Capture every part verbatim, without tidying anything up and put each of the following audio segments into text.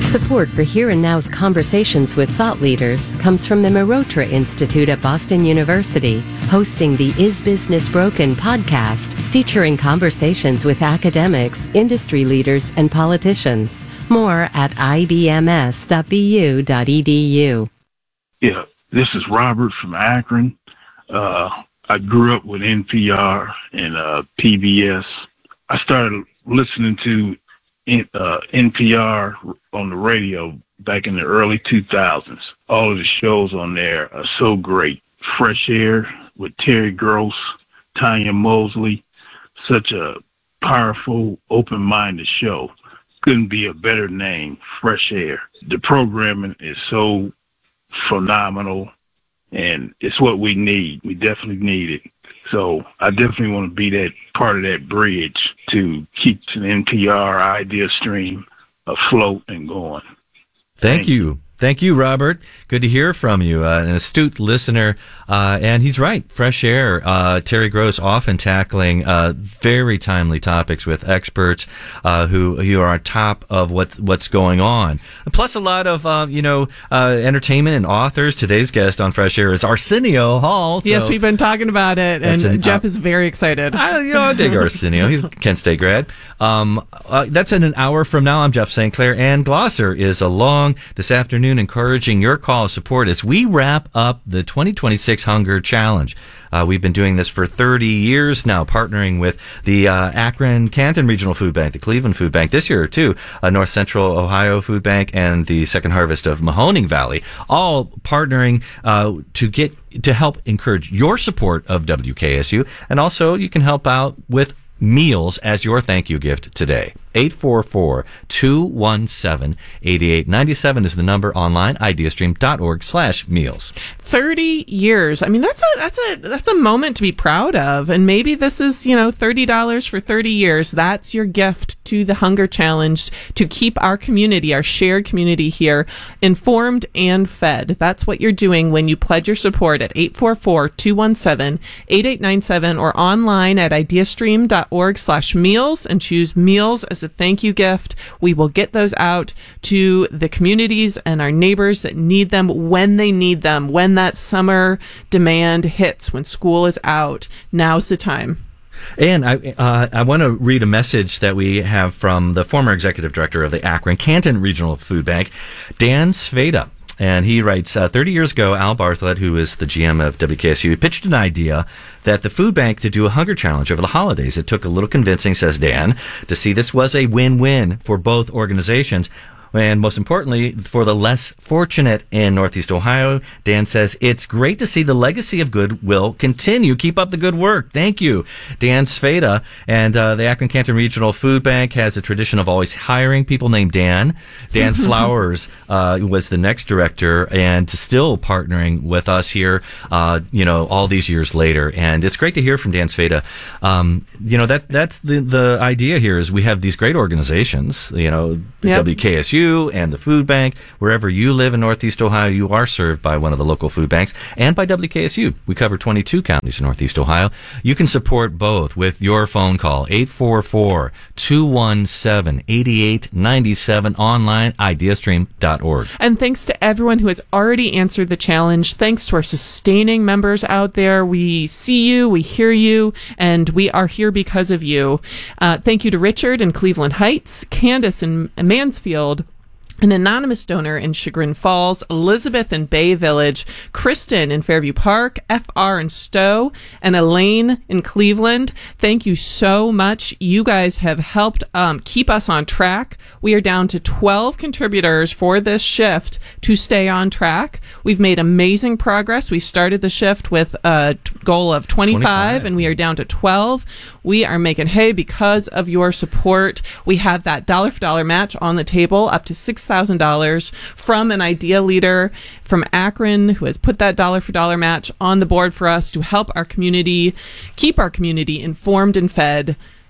Support for Here and Now's conversations with thought leaders comes from the Mehrotra Institute at Boston University, hosting the Is Business Broken podcast, featuring conversations with academics, industry leaders, and politicians. More at I B M S dot B U dot E D U. Yeah, this is Robert from Akron. Uh, I grew up with N P R and uh, P B S. I started listening to N- uh, N P R on the radio back in the early two thousands. All of the shows on there are so great. Fresh Air with Terry Gross, Tanya Mosley, such a powerful, open-minded show. Couldn't be a better name, Fresh Air. The programming is so phenomenal, and it's what we need. We definitely need it. So I definitely want to be that part of that bridge to keep an N P R idea stream afloat and going. Thank, Thank you. you. Thank you, Robert. Good to hear from you. Uh, an astute listener, uh, and he's right. Fresh Air. Uh, Terry Gross often tackling uh, very timely topics with experts uh, who who are on top of what what's going on. Plus, a lot of uh, you know uh, entertainment and authors. Today's guest on Fresh Air is Arsenio Hall. So yes, we've been talking about it, and an, Jeff uh, is very excited. I, you know, I dig Arsenio. He's a Kent State grad. Um, uh, that's in an hour from now. I'm Jeff Saint Clair. Ann Glosser is along this afternoon, encouraging your call of support as we wrap up the twenty twenty-six Hunger Challenge. Uh, we've been doing this for thirty years now, partnering with the uh, Akron Canton Regional Food Bank, the Cleveland Food Bank, this year too, uh, North Central Ohio Food Bank, and the Second Harvest of Mahoning Valley, all partnering uh, to get to help encourage your support of W K S U, and also you can help out with meals as your thank you gift today. eight four four, two one seven, eight eight nine seven is the number online, ideastream.org slash meals. thirty years. I mean, that's a, that's a, that's a moment to be proud of. And maybe this is, you know, thirty dollars for thirty years. That's your gift to the Hunger Challenge to keep our community, our shared community here, informed and fed. That's what you're doing when you pledge your support at eight four four, two one seven, eight eight nine seven or online at ideastream.org slash meals and choose meals as a thank you gift. We will get those out to the communities and our neighbors that need them when they need them, when that summer demand hits, when school is out. Now's the time. And I uh, I want to read a message that we have from the former executive director of the Akron Canton Regional Food Bank, Dan Sveda. And he writes, uh, thirty years ago, Al Bartlett, who is the G M of W K S U, pitched an idea that the food bank to do a hunger challenge over the holidays. It took a little convincing, says Dan, to see this was a win-win for both organizations. And most importantly, for the less fortunate in Northeast Ohio, Dan says, it's great to see the legacy of goodwill continue. Keep up the good work. Thank you, Dan Sveda. And uh, the Akron Canton Regional Food Bank has a tradition of always hiring people named Dan. Dan Flowers uh, was the next director and still partnering with us here, uh, you know, all these years later. And it's great to hear from Dan Sveda. Um, you know, that that's the, the idea here is we have these great organizations, you know, yep. W K S U, and the food bank. Wherever you live in Northeast Ohio, you are served by one of the local food banks and by W K S U. We cover twenty-two counties in Northeast Ohio. You can support both with your phone call, eight four four, two one seven, eight eight nine seven, online, ideastream dot org. And thanks to everyone who has already answered the challenge. Thanks to our sustaining members out there. We see you, we hear you, and we are here because of you. Uh, thank you to Richard in Cleveland Heights, Candace in Mansfield, an anonymous donor in Chagrin Falls, Elizabeth in Bay Village, Kristen in Fairview Park, F R in Stowe, and Elaine in Cleveland. Thank you so much. You guys have helped um, keep us on track. We are down to twelve contributors for this shift to stay on track. We've made amazing progress. We started the shift with a t- goal of twenty-five, twenty-five, and we are down to twelve. We are making hay because of your support. We have that dollar for dollar match on the table, up to six thousand dollars from an idea leader from Akron who has put that dollar for dollar match on the board for us to help our community, keep our community informed and fed.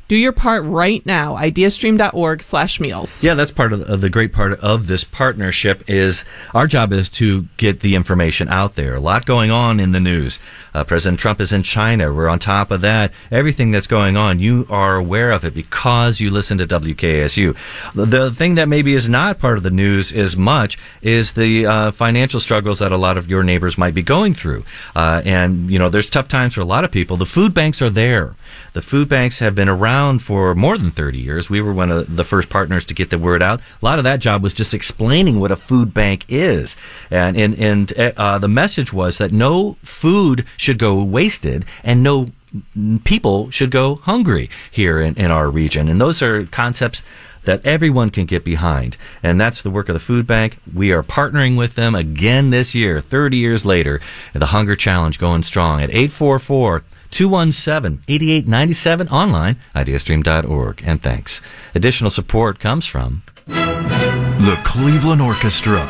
Do your part right now. ideastream.org slash meals. Yeah, that's part of the, of the great part of this partnership is our job is to get the information out there. A lot going on in the news. Uh, President Trump is in China. We're on top of that. Everything that's going on, you are aware of it because you listen to W K S U. The, the thing that maybe is not part of the news as much is the uh, financial struggles that a lot of your neighbors might be going through. Uh, and, you know, there's tough times for a lot of people. The food banks are there. The food banks have been around for more than thirty years. We were one of the first partners to get the word out. A lot of that job was just explaining what a food bank is. And, and, and uh, the message was that no food should go wasted and no people should go hungry here in, in our region. And those are concepts that everyone can get behind. And that's the work of the food bank. We are partnering with them again this year, thirty years later. The Hunger Challenge going strong at eight four four, two one seven, eight eight nine seven, online, ideastream dot org. And thanks. Additional support comes from the Cleveland Orchestra.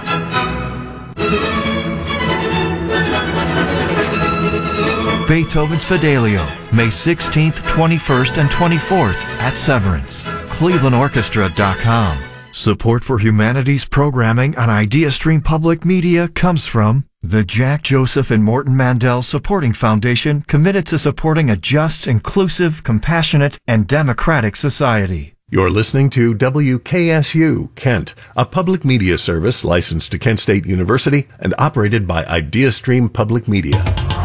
Beethoven's Fidelio, May sixteenth, twenty-first, and twenty-fourth at Severance. Cleveland Orchestra dot com. Support for humanities programming on IdeaStream Public Media comes from the Jack Joseph and Morton Mandel Supporting Foundation, committed to supporting a just, inclusive, compassionate, and democratic society. You're listening to W K S U, Kent, a public media service licensed to Kent State University and operated by IdeaStream Public Media.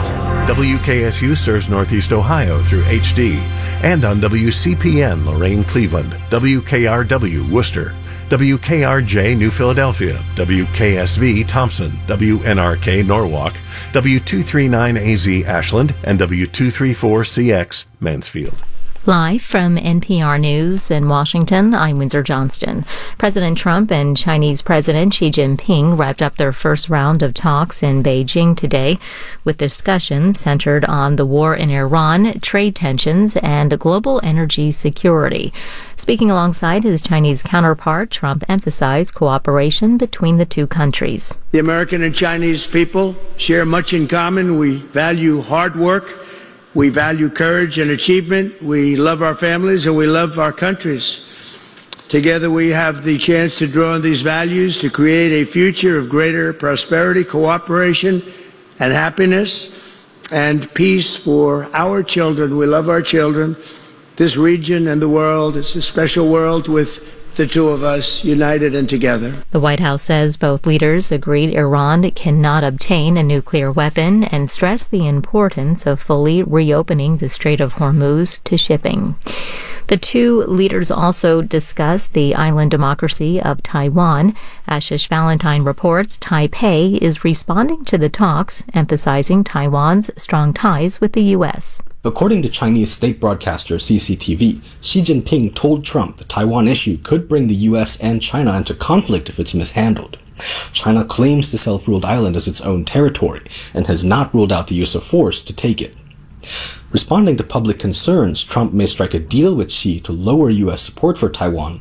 W K S U serves Northeast Ohio through H D and on W C P N Lorain, Cleveland, W K R W Worcester, W K R J New Philadelphia, W K S V Thompson, W N R K Norwalk, W two thirty-nine A Z Ashland, and W two thirty-four C X Mansfield. Live from N P R News in Washington, I'm Windsor Johnston. President Trump and Chinese President Xi Jinping wrapped up their first round of talks in Beijing today, with discussions centered on the war in Iran, trade tensions, and global energy security. Speaking alongside his Chinese counterpart, Trump emphasized cooperation between the two countries. The American and Chinese people share much in common. We value hard work. We value courage and achievement. We love our families and we love our countries. Together we have the chance to draw on these values to create a future of greater prosperity, cooperation, and happiness, and peace for our children. We love our children. This region and the world, it's a special world with the two of us united and together. The White House says both leaders agreed Iran cannot obtain a nuclear weapon and stressed the importance of fully reopening the Strait of Hormuz to shipping. The two leaders also discussed the island democracy of Taiwan. Ashish Valentine reports Taipei is responding to the talks, emphasizing Taiwan's strong ties with the U S. According to Chinese state broadcaster C C T V, Xi Jinping told Trump the Taiwan issue could bring the U S and China into conflict if it's mishandled. China claims the self-ruled island as its own territory and has not ruled out the use of force to take it. Responding to public concerns, Trump may strike a deal with Xi to lower U S support for Taiwan.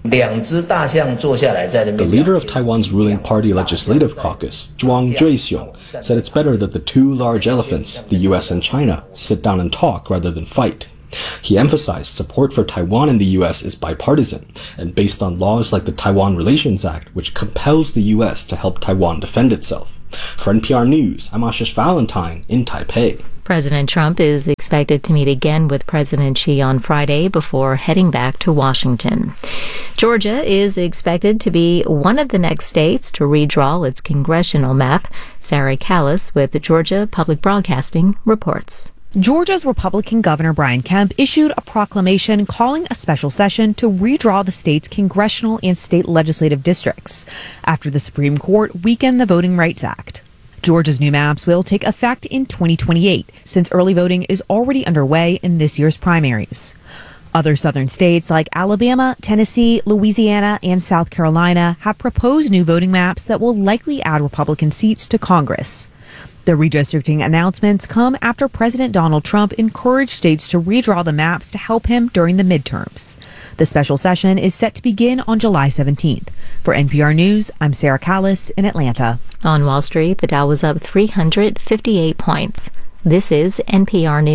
The leader of Taiwan's ruling party legislative caucus, Zhuang Zhuixiong, said it's better that the two large elephants, the U S and China, sit down and talk rather than fight. He emphasized support for Taiwan in the U S is bipartisan and based on laws like the Taiwan Relations Act, which compels the U S to help Taiwan defend itself. For N P R News, I'm Ashish Valentine in Taipei. President Trump is expected to meet again with President Xi on Friday before heading back to Washington. Georgia is expected to be one of the next states to redraw its congressional map. Sarah Callis with Georgia Public Broadcasting reports. Georgia's Republican Governor Brian Kemp issued a proclamation calling a special session to redraw the state's congressional and state legislative districts after the Supreme Court weakened the Voting Rights Act. Georgia's new maps will take effect in twenty twenty-eight, since early voting is already underway in this year's primaries. Other southern states like Alabama, Tennessee, Louisiana, and South Carolina have proposed new voting maps that will likely add Republican seats to Congress. The redistricting announcements come after President Donald Trump encouraged states to redraw the maps to help him during the midterms. The special session is set to begin on July seventeenth. For N P R News, I'm Sarah Callis in Atlanta. On Wall Street, the Dow was up three hundred fifty-eight points. This is N P R News.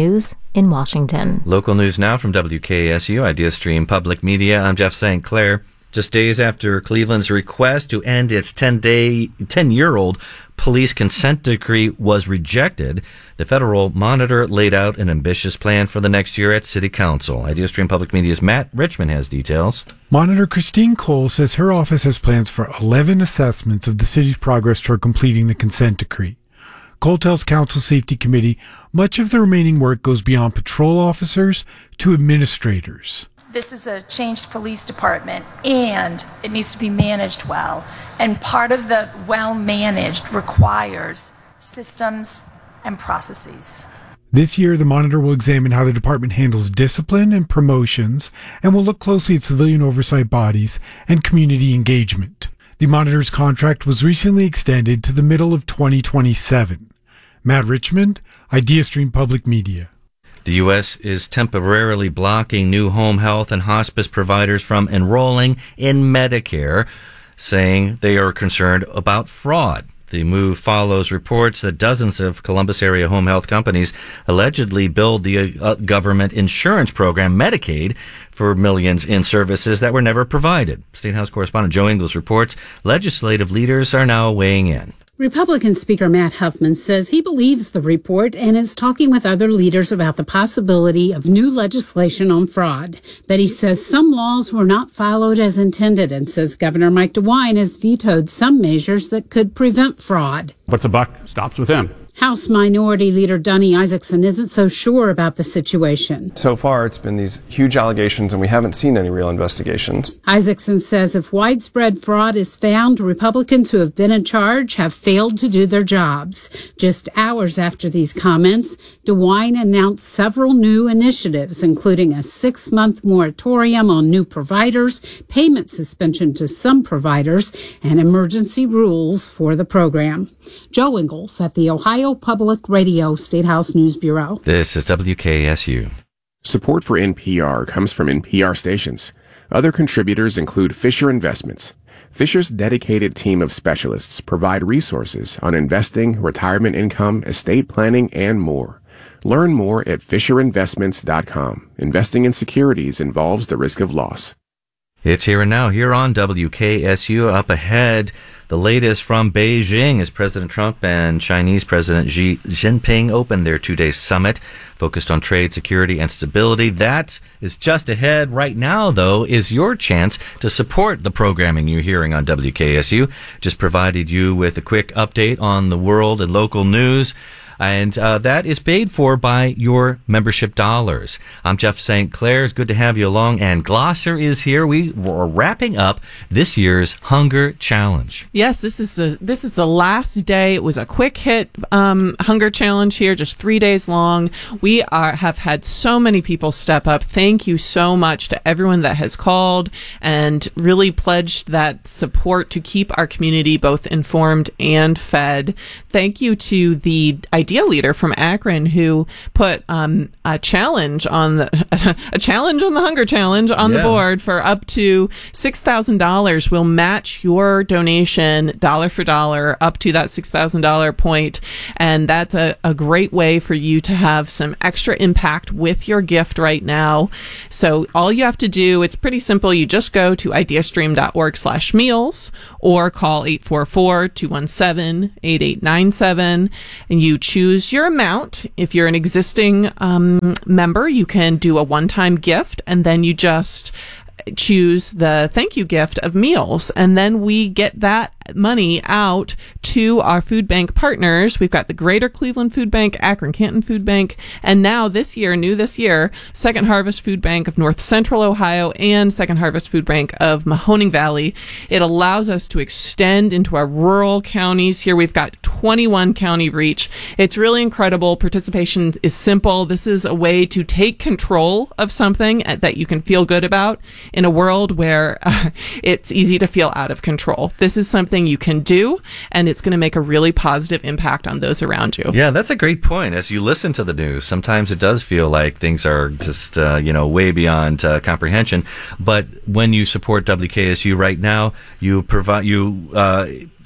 in Washington. Local news now from W K S U, IdeaStream Public Media. I'm Jeff Saint Clair. Just days after Cleveland's request to end its ten-day, ten-year-old police consent decree was rejected, the federal monitor laid out an ambitious plan for the next year at City Council. IdeaStream Public Media's Matt Richmond has details. Monitor Christine Cole says her office has plans for eleven assessments of the city's progress toward completing the consent decree. Cole tells Council Safety Committee much of the remaining work goes beyond patrol officers to administrators. This is a changed police department, and it needs to be managed well. And part of the well-managed requires systems and processes. This year, the monitor will examine how the department handles discipline and promotions, and will look closely at civilian oversight bodies and community engagement. The monitor's contract was recently extended to the middle of twenty twenty-seven. Matt Richmond, IdeaStream Public Media. The U S is temporarily blocking new home health and hospice providers from enrolling in Medicare, saying they are concerned about fraud. The move follows reports that dozens of Columbus area home health companies allegedly billed the uh, government insurance program, Medicaid, for millions in services that were never provided. State House correspondent Joe Ingles reports legislative leaders are now weighing in. Republican Speaker Matt Huffman says he believes the report and is talking with other leaders about the possibility of new legislation on fraud. But he says some laws were not followed as intended and says Governor Mike DeWine has vetoed some measures that could prevent fraud. But the buck stops with him. House Minority Leader Donnie Isaacson isn't so sure about the situation. So far, it's been these huge allegations, and we haven't seen any real investigations. Isaacson says if widespread fraud is found, Republicans who have been in charge have failed to do their jobs. Just hours after these comments, DeWine announced several new initiatives, including a six-month moratorium on new providers, payment suspension to some providers, and emergency rules for the program. Joe Ingles at the Ohio Public Radio State House News Bureau. This is W K S U. Support for N P R comes from N P R stations. Other contributors include Fisher Investments. Fisher's dedicated team of specialists provide resources on investing, retirement income, estate planning, and more. Learn more at fisher investments dot com. Investing in securities involves the risk of loss. It's Here and Now here on W K S U. Up ahead, the latest from Beijing as President Trump and Chinese President Xi Jinping opened their two-day summit focused on trade, security, and stability. That is just ahead. Right now, though, is your chance to support the programming you're hearing on W K S U. Just provided you with a quick update on the world and local news. And uh, that is paid for by your membership dollars. I'm Jeff Saint Clair. It's good to have you along. And Glosser is here. We are wrapping up this year's Hunger Challenge. Yes, this is the this is the last day. It was a quick hit um, Hunger Challenge here, just three days long. We are have had so many people step up. Thank you so much to everyone that has called and really pledged that support to keep our community both informed and fed. Thank you to the Idea leader from Akron who put um, a challenge on the a challenge on the Hunger Challenge on yeah. the board for up to six thousand dollars. We'll match your donation dollar for dollar up to that six thousand dollars point, and that's a, a great way for you to have some extra impact with your gift right now. So all you have to do, it's pretty simple. You just go to ideastream dot org slash meals or call eight four four, two one seven, eight eight nine seven and you choose Choose your amount. If you're an existing um, member, you can do a one-time gift, and then you just choose the thank you gift of meals, and then we get that money out to our food bank partners. We've got the Greater Cleveland Food Bank, Akron Canton Food Bank, and now this year, new this year, Second Harvest Food Bank of North Central Ohio and Second Harvest Food Bank of Mahoning Valley. It allows us to extend into our rural counties. Here we've got twenty-one county reach. It's really incredible. Participation is simple. This is a way to take control of something that you can feel good about in a world where uh, it's easy to feel out of control. This is something you can do, and it's going to make a really positive impact on those around you. Yeah, that's a great point. As you listen to the news, sometimes it does feel like things are just, uh, you know, way beyond uh, comprehension. But when you support W K S U right now, you provide, you, uh,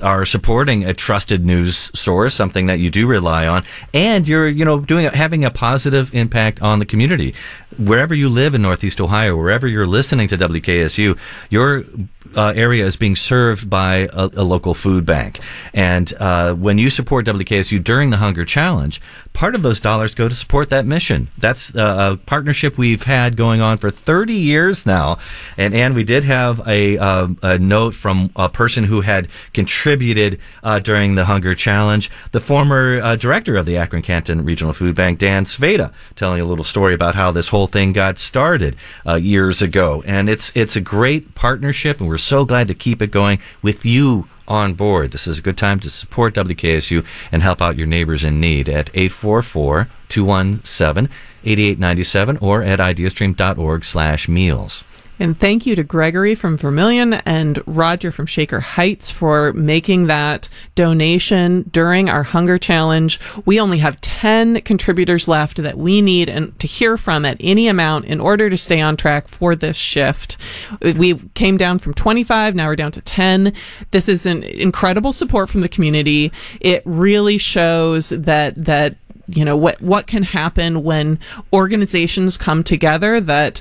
are supporting a trusted news source, something that you do rely on, and you're, you know, doing having a positive impact on the community. Wherever you live in Northeast Ohio, wherever you're listening to W K S U, your uh, area is being served by a, a local food bank. And uh, when you support W K S U during the Hunger Challenge, part of those dollars go to support that mission. That's uh, a partnership we've had going on for thirty years now. And, and we did have a, uh, a note from a person who had contributed uh, during the Hunger Challenge, the former uh, director of the Akron-Canton Regional Food Bank, Dan Sveda, telling a little story about how this whole thing got started uh, years ago. And it's it's a great partnership, and we're so glad to keep it going with you on board. This is a good time to support W K S U and help out your neighbors in need at eight four four, two one seven, eight eight nine seven or at ideastream.org slash meals. And thank you to Gregory from Vermilion and Roger from Shaker Heights for making that donation during our Hunger Challenge. We only have ten contributors left that we need and to hear from at any amount in order to stay on track for this shift. We came down from twenty-five, now we're down to ten. This is an incredible support from the community. It really shows that that you know what what can happen when organizations come together, that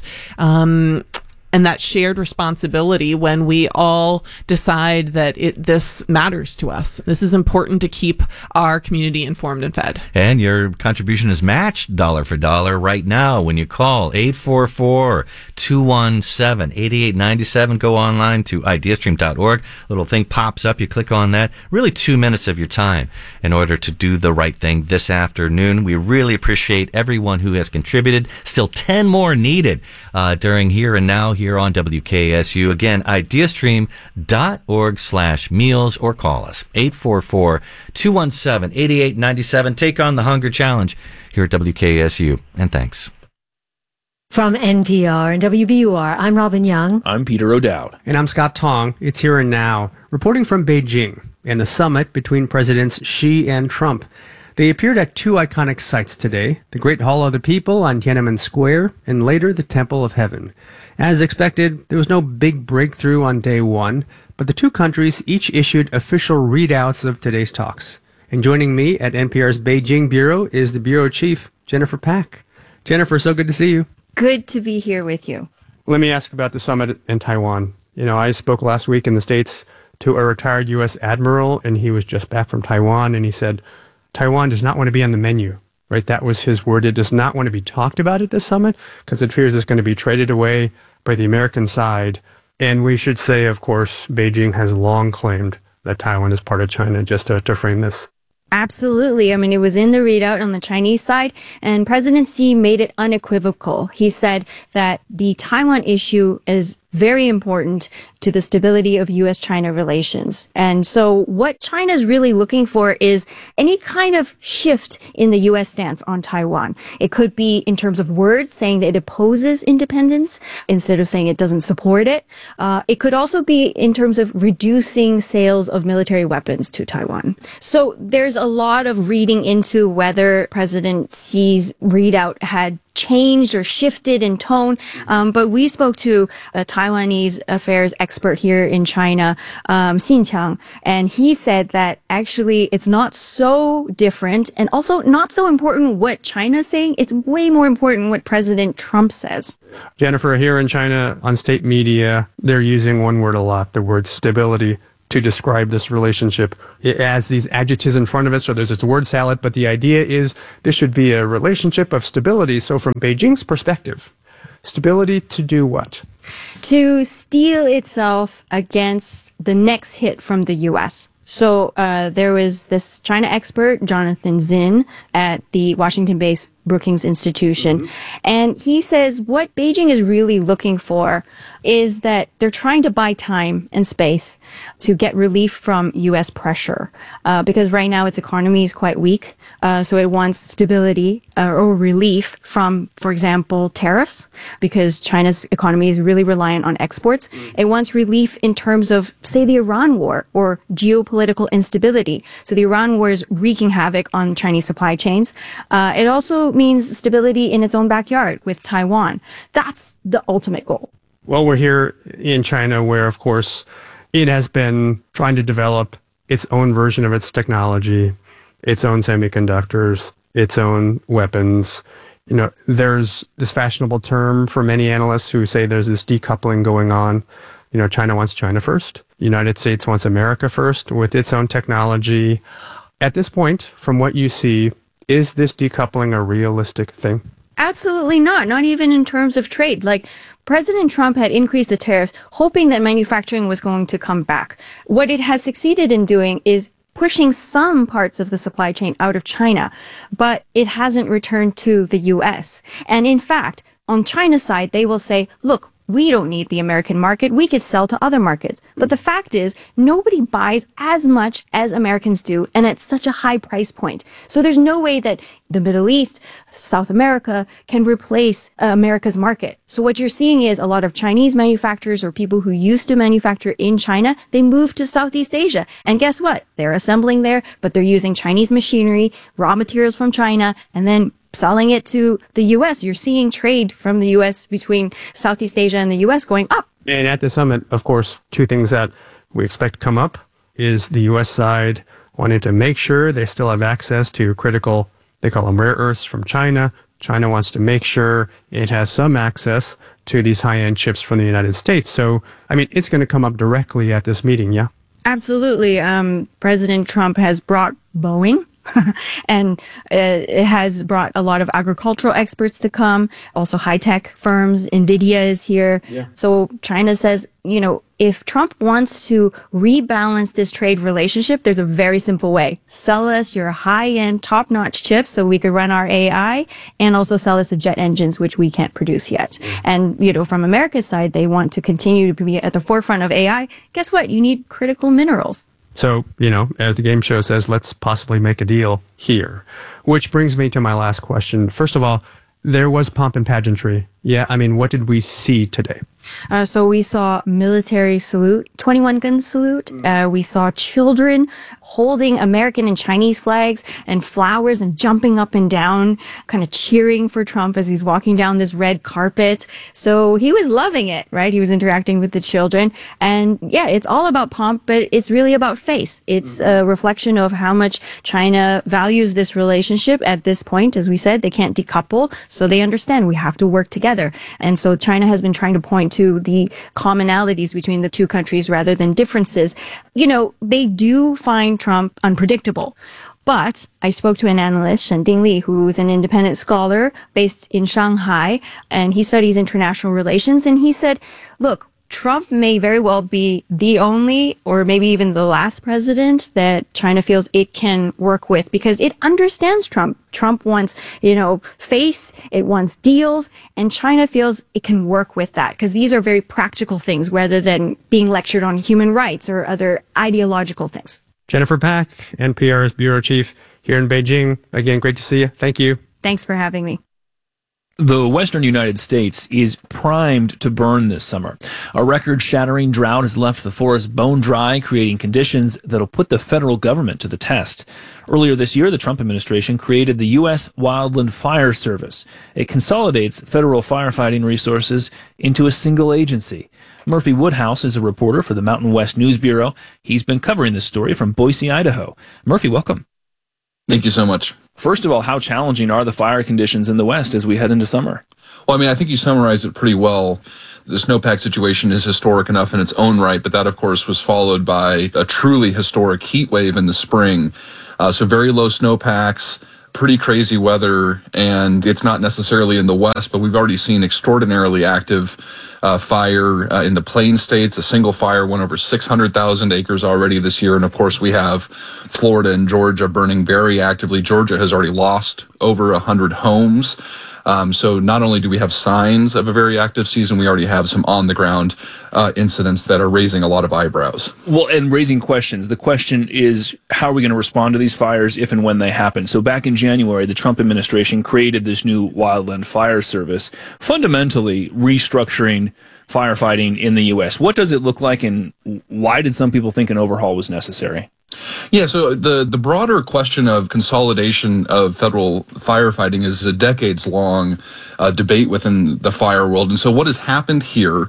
um and that shared responsibility when we all decide that it, this matters to us. This is important to keep our community informed and fed. And your contribution is matched dollar for dollar right now when you call eight four four, two one seven, eight eight nine seven. Go online to ideastream dot org. A little thing pops up. You click on that. Really two minutes of your time in order to do the right thing this afternoon. We really appreciate everyone who has contributed. Still ten more needed uh, during Here and Now here on W K S U. Again, ideastream.org slash meals or call us eight four four, two one seven, eight eight nine seven. Take on the Hunger Challenge here at W K S U. And thanks. From N P R and W B U R, I'm Robin Young. I'm Peter O'Dowd. And I'm Scott Tong. It's Here and Now, reporting from Beijing and the summit between Presidents Xi and Trump. They appeared at two iconic sites today, the Great Hall of the People on Tiananmen Square, and later the Temple of Heaven. As expected, there was no big breakthrough on day one, but the two countries each issued official readouts of today's talks. And joining me at N P R's Beijing Bureau is the Bureau Chief, Jennifer Pack. Jennifer, so good to see you. Good to be here with you. Let me ask about the summit in Taiwan. You know, I spoke last week in the States to a retired U S admiral, and he was just back from Taiwan, and he said, Taiwan does not want to be on the menu, right? That was his word. It does not want to be talked about at this summit because it fears it's going to be traded away by the American side. And we should say, of course, Beijing has long claimed that Taiwan is part of China, just to, to frame this. Absolutely. I mean, it was in the readout on the Chinese side, and President Xi made it unequivocal. He said that the Taiwan issue is very important to the stability of U S China relations. And so what China is really looking for is any kind of shift in the U S stance on Taiwan. It could be in terms of words, saying that it opposes independence instead of saying it doesn't support it. Uh, it could also be in terms of reducing sales of military weapons to Taiwan. So there's a lot of reading into whether President Xi's readout had changed or shifted in tone. Um, but we spoke to a Taiwanese affairs expert here in China, um, Xin Qiang, and he said that actually it's not so different and also not so important what China's saying. It's way more important what President Trump says. Jennifer, here in China, on state media, they're using one word a lot, the word stability, to describe this relationship. It has these adjectives in front of it, so there's this word salad, but the idea is this should be a relationship of stability. So from Beijing's perspective, stability to do what? To steel itself against the next hit from the U S. So uh, there was this China expert, Jonathan Zinn, at the Washington-based Brookings Institution. Mm-hmm. And he says what Beijing is really looking for is that they're trying to buy time and space to get relief from U S pressure. Uh, because right now its economy is quite weak. Uh, so it wants stability uh, or relief from, for example, tariffs, because China's economy is really reliant on exports. Mm-hmm. It wants relief in terms of, say, the Iran war or geopolitical instability. So the Iran war is wreaking havoc on Chinese supply chains. Uh, it also means stability in its own backyard with Taiwan. That's the ultimate goal. Well, we're here in China where, of course, it has been trying to develop its own version of its technology, its own semiconductors, its own weapons. You know, there's this fashionable term for many analysts who say there's this decoupling going on. You know, China wants China first. United States wants America first with its own technology. At this point, from what you see, is this decoupling a realistic thing? Absolutely not, not even in terms of trade. Like, President Trump had increased the tariffs, hoping that manufacturing was going to come back. What it has succeeded in doing is pushing some parts of the supply chain out of China, but it hasn't returned to the U S. And in fact, on China's side, they will say, look, we don't need the American market. We could sell to other markets. But the fact is, nobody buys as much as Americans do, and at such a high price point. So there's no way that the Middle East, South America, can replace uh, America's market. So what you're seeing is a lot of Chinese manufacturers or people who used to manufacture in China, they moved to Southeast Asia. And guess what? They're assembling there, but they're using Chinese machinery, raw materials from China, and then selling it to the U S. You're seeing trade from the U S between Southeast Asia and the U S going up. And at the summit, of course, two things that we expect to come up is the U S side wanting to make sure they still have access to critical, they call them rare earths from China. China wants to make sure it has some access to these high-end chips from the United States. So, I mean, it's going to come up directly at this meeting, yeah? Absolutely. Um, President Trump has brought Boeing. and uh, it has brought a lot of agricultural experts to come, also high-tech firms. NVIDIA is here. Yeah. So China says, you know, if Trump wants to rebalance this trade relationship, there's a very simple way. Sell us your high-end, top-notch chips so we could run our A I, and also sell us the jet engines, which we can't produce yet. Mm. And, you know, from America's side, they want to continue to be at the forefront of A I. Guess what? You need critical minerals. So, you know, as the game show says, let's possibly make a deal here. Which brings me to my last question. First of all, there was pomp and pageantry. Yeah, I mean, what did we see today? Uh, so we saw military salute, twenty-one gun salute. Uh, we saw children holding American and Chinese flags and flowers and jumping up and down, kind of cheering for Trump as he's walking down this red carpet. So he was loving it, right? He was interacting with the children. And yeah, it's all about pomp, but it's really about face. It's a reflection of how much China values this relationship at this point. As we said, they can't decouple, so they understand we have to work together. And so China has been trying to point to the commonalities between the two countries rather than differences. You know, they do find Trump unpredictable. But I spoke to an analyst, Shending Li, who is an independent scholar based in Shanghai, and he studies international relations. And he said, look, Trump may very well be the only or maybe even the last president that China feels it can work with because it understands Trump. Trump wants, you know, face, it wants deals, and China feels it can work with that because these are very practical things rather than being lectured on human rights or other ideological things. Jennifer Pak, N P R's bureau chief here in Beijing. Again, great to see you. Thank you. Thanks for having me. The western United States is primed to burn this summer. A record-shattering drought has left the forest bone dry, creating conditions that'll put the federal government to the test. Earlier this year, the Trump administration created the U S Wildland Fire Service. It consolidates federal firefighting resources into a single agency. Murphy Woodhouse is a reporter for the Mountain West News Bureau. He's been covering this story from Boise, Idaho. Murphy, welcome. Thank you so much. First of all, how challenging are the fire conditions in the West as we head into summer? Well, I mean, I think you summarized it pretty well. The snowpack situation is historic enough in its own right, but that, of course, was followed by a truly historic heat wave in the spring. Uh, so very low snowpacks, pretty crazy weather, and it's not necessarily in the West, but we've already seen extraordinarily active uh, fire uh, in the Plain States. A single fire went over six hundred thousand acres already this year, and of course we have Florida and Georgia burning very actively. Georgia has already lost over one hundred homes. Um, so not only do we have signs of a very active season, we already have some on-the-ground uh, incidents that are raising a lot of eyebrows. Well, and raising questions. The question is, how are we going to respond to these fires if and when they happen? So back in January, the Trump administration created this new Wildland Fire Service, fundamentally restructuring firefighting in the U S. What does it look like, and why did some people think an overhaul was necessary? Yeah, so the, the broader question of consolidation of federal firefighting is a decades-long uh, debate within the fire world. And so what has happened here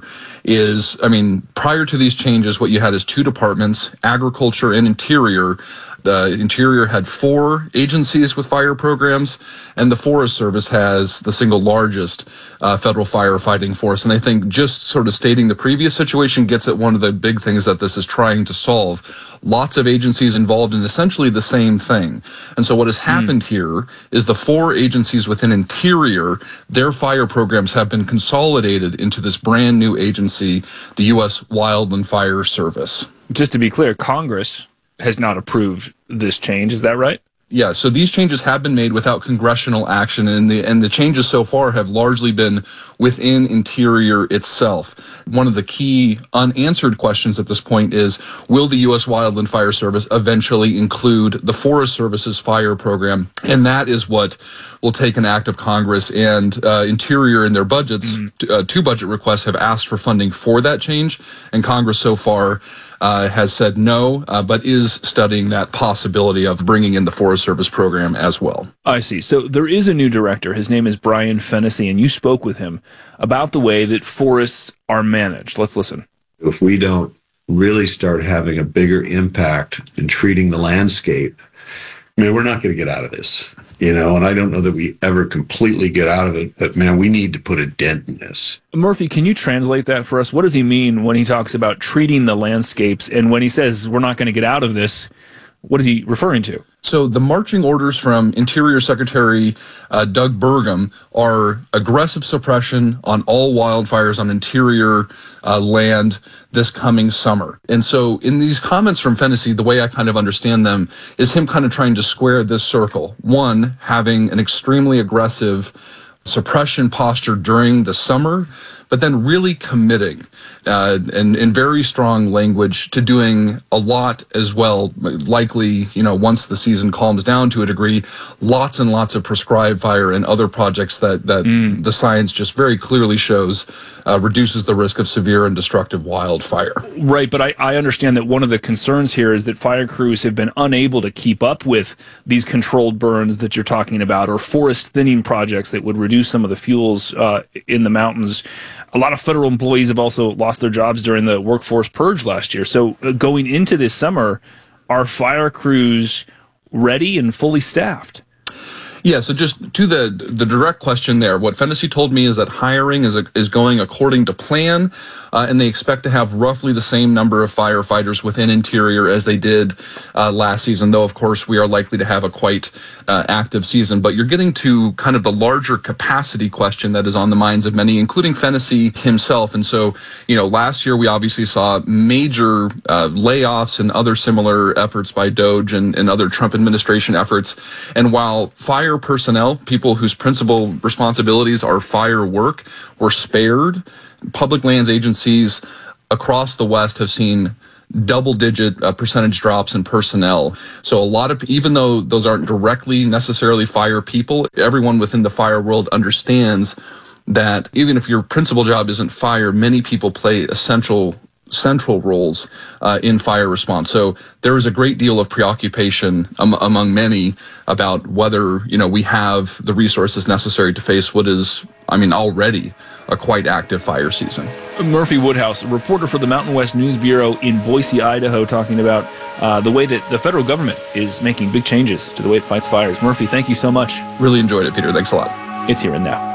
is, I mean, prior to these changes, what you had is two departments, agriculture and interior. The Interior had four agencies with fire programs, and the Forest Service has the single largest uh, federal firefighting force. And I think just sort of stating the previous situation gets at one of the big things that this is trying to solve. Lots of agencies involved in essentially the same thing. And so what has happened mm. here is the four agencies within Interior, their fire programs have been consolidated into this brand new agency, the U S Wildland Fire Service. Just to be clear, Congress has not approved this change. Is that right? Yeah, so these changes have been made without congressional action, and the and the changes so far have largely been within Interior itself. One of the key unanswered questions at this point is, will the U S Wildland Fire Service eventually include the Forest Service's fire program? And that is what will take an act of Congress, and uh, Interior in their budgets, mm-hmm. t- uh, two budget requests have asked for funding for that change, and Congress so far Uh, has said no, uh, but is studying that possibility of bringing in the Forest Service program as well. I see. So there is a new director. His name is Brian Fennessy, and you spoke with him about the way that forests are managed. Let's listen. If we don't really start having a bigger impact in treating the landscape, I mean, we're not going to get out of this, you know, and I don't know that we ever completely get out of it, but man, we need to put a dent in this. Murphy, can you translate that for us? What does he mean when he talks about treating the landscapes? And when he says we're not going to get out of this, what is he referring to? So the marching orders from Interior Secretary uh, Doug Burgum are aggressive suppression on all wildfires on interior uh, land this coming summer. And so in these comments from Fennessy, the way I kind of understand them is him kind of trying to square this circle. One, having an extremely aggressive suppression posture during the summer, but then really committing uh, and in very strong language to doing a lot as well, likely, you know, once the season calms down to a degree, lots and lots of prescribed fire and other projects that, that mm. the science just very clearly shows uh, reduces the risk of severe and destructive wildfire. Right, but I, I understand that one of the concerns here is that fire crews have been unable to keep up with these controlled burns that you're talking about, or forest thinning projects that would reduce some of the fuels uh, in the mountains. A lot of federal employees have also lost their jobs during the workforce purge last year. So uh, going into this summer, are fire crews ready and fully staffed? Yeah, so just to the the direct question there, what Fennessy told me is that hiring is a, is going according to plan, uh, and they expect to have roughly the same number of firefighters within Interior as they did uh, last season, though, of course, we are likely to have a quite uh, active season. But you're getting to kind of the larger capacity question that is on the minds of many, including Fennessy himself. And so, you know, last year we obviously saw major uh, layoffs and other similar efforts by DOGE and, and other Trump administration efforts. And while fire personnel, people whose principal responsibilities are fire work, were spared, public lands agencies across the West have seen double-digit uh, percentage drops in personnel. So a lot of, even though those aren't directly necessarily fire people, everyone within the fire world understands that even if your principal job isn't fire, many people play essential central roles uh, in fire response. So there is a great deal of preoccupation um, among many about whether, you know, we have the resources necessary to face what is, I mean, already a quite active fire season. Murphy Woodhouse, a reporter for the Mountain West News Bureau in Boise, Idaho, talking about uh, the way that the federal government is making big changes to the way it fights fires. Murphy, thank you so much. Really enjoyed it, Peter. Thanks a lot. It's Here and Now.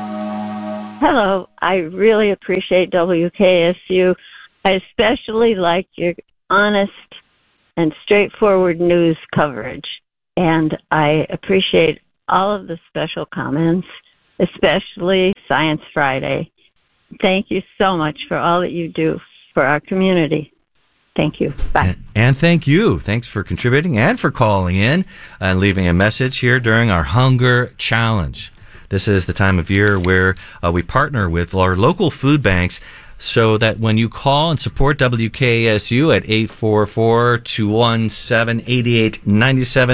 Hello. I really appreciate W K S U. I especially like your honest and straightforward news coverage, and I appreciate all of the special comments, especially Science Friday. Thank you so much for all that you do for our community. Thank you. Bye. And, and thank you. Thanks for contributing and for calling in and leaving a message here during our Hunger Challenge. This is the time of year where uh, we partner with our local food banks so that when you call and support W K S U at eight four four, two one seven, eight eight nine seven,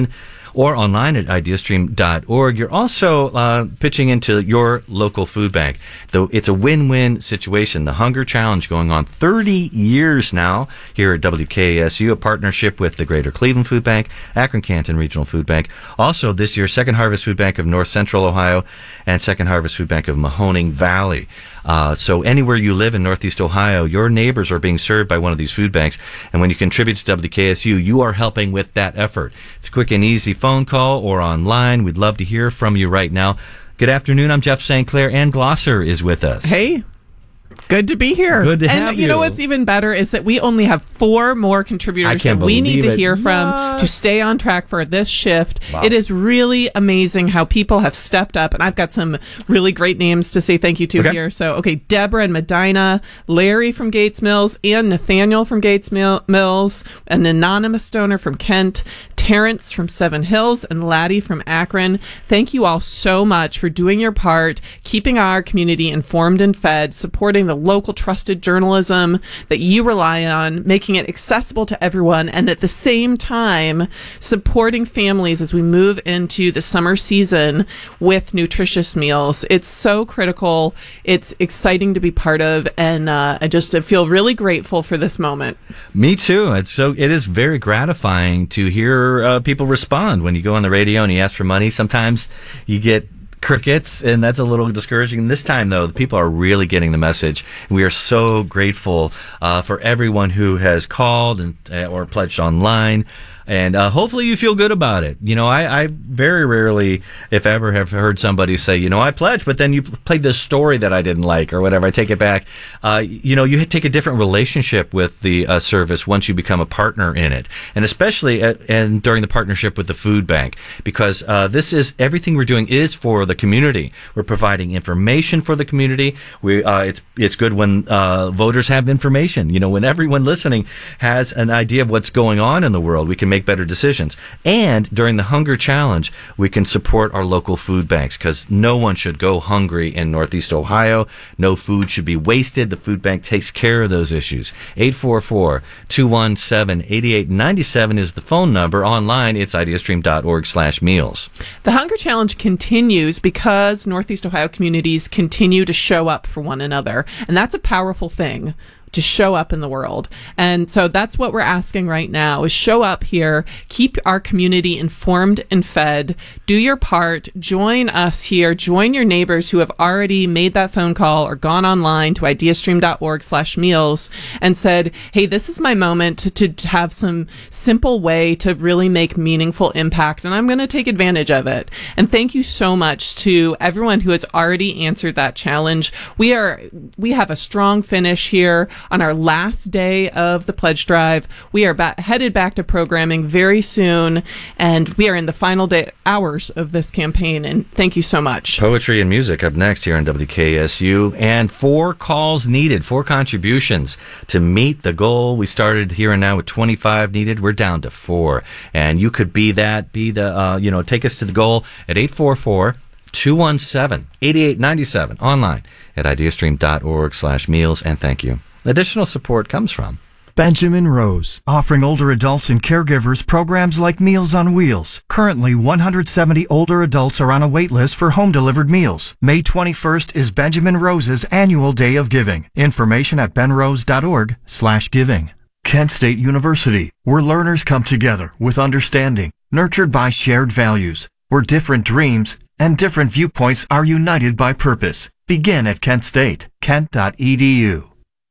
or online at ideastream dot org. You're also uh, pitching into your local food bank. Though it's a win-win situation. The Hunger Challenge going on thirty years now here at W K S U, a partnership with the Greater Cleveland Food Bank, Akron Canton Regional Food Bank. Also this year, Second Harvest Food Bank of North Central Ohio and Second Harvest Food Bank of Mahoning Valley. Uh, so anywhere you live in Northeast Ohio, your neighbors are being served by one of these food banks. And when you contribute to W K S U, you are helping with that effort. It's a quick and easy phone call or online. We'd love to hear from you right now. Good afternoon. I'm Jeff Saint Clair. Ann Glosser is with us. Hey. Good to be here. Good to and have you. you. know what's even better is that we only have four more contributors that we need to it. hear from What? to stay on track for this shift. Wow. It is really amazing how people have stepped up, and I've got some really great names to say thank you to Okay. here. So, okay, Deborah and Medina, Larry from Gates Mills, and Nathaniel from Gates Mill- Mills, an anonymous donor from Kent, Terrence from Seven Hills, and Laddie from Akron. Thank you all so much for doing your part, keeping our community informed and fed, supporting the local trusted journalism that you rely on, making it accessible to everyone, and at the same time supporting families as we move into the summer season with nutritious meals. It's so critical. It's exciting to be part of, and uh, I just feel really grateful for this moment. Me too. It's so it is very gratifying to hear uh, people respond when you go on the radio and you ask for money. Sometimes you get crickets, and that's a little discouraging. This time, though, the people are really getting the message. We are so grateful uh, for everyone who has called and uh, or pledged online. And uh, hopefully you feel good about it. You know, I, I very rarely, if ever, have heard somebody say, you know, I pledged, but then you played this story that I didn't like or whatever. I take it back. Uh, you know, you take a different relationship with the uh, service once you become a partner in it. And especially at, and during the partnership with the food bank, because uh, this is, everything we're doing is for the community. We're providing information for the community. We uh, It's it's good when uh, voters have information. You know, when everyone listening has an idea of what's going on in the world, we can make better decisions. And during the Hunger Challenge, we can support our local food banks, because no one should go hungry in Northeast Ohio. No food should be wasted. The food bank takes care of those issues. eight four four, two one seven, eight eight nine seven is the phone number. Online, it's ideastream dot org slash meals. The Hunger Challenge continues because Northeast Ohio communities continue to show up for one another. And that's a powerful thing, to show up in the world. And so that's what we're asking right now, is show up here, keep our community informed and fed, do your part, join us here, join your neighbors who have already made that phone call or gone online to ideastream dot org slash meals and said, hey, this is my moment to, to have some simple way to really make meaningful impact, and I'm going to take advantage of it. And thank you so much to everyone who has already answered that challenge. We are, we have a strong finish here on our last day of the pledge drive. We are ba- headed back to programming very soon, and we are in the final day hours of this campaign, and thank you so much. Poetry and music up next here on W K S U, and four calls needed, four contributions to meet the goal. We started here and now with twenty-five needed. We're down to four, and you could be that, be the, uh, you know, take us to the goal at eight four four, two one seven, eight eight nine seven, online at ideastream dot org slash meals, and thank you. Additional support comes from Benjamin Rose, offering older adults and caregivers programs like Meals on Wheels. Currently, one hundred seventy older adults are on a wait list for home-delivered meals. May twenty-first is Benjamin Rose's annual Day of Giving. Information at benrose dot org slash giving. Kent State University, where learners come together with understanding, nurtured by shared values, where different dreams and different viewpoints are united by purpose. Begin at Kent State, kent dot e d u.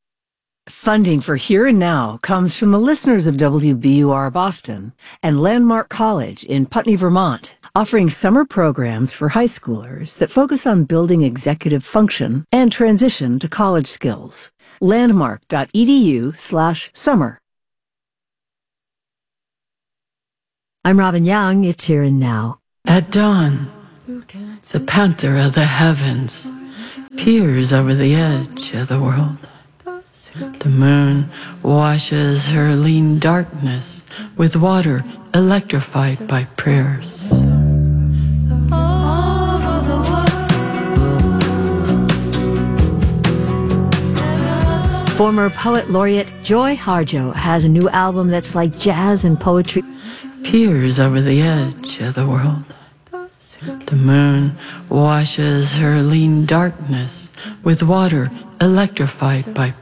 Funding for Here and Now comes from the listeners of W B U R Boston and Landmark College in Putney, Vermont, offering summer programs for high schoolers that focus on building executive function and transition to college skills. landmark dot e d u slash summer. I'm Robin Young. It's Here and Now. At dawn, the panther of the heavens peers over the edge of the world. The moon washes her lean darkness with water electrified by prayers. Former poet laureate Joy Harjo has a new album that's like jazz and poetry. peers over the edge of the world. The moon washes her lean darkness with water electrified by